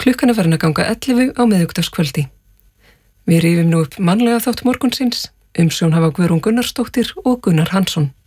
Klukkan farin að ganga 11 á miðvikudagskvöldi. Við rifjum nú upp mannlega þátt morgunsins, umsjón hafa Guðrún Gunnarsdóttir og Gunnar Hansson.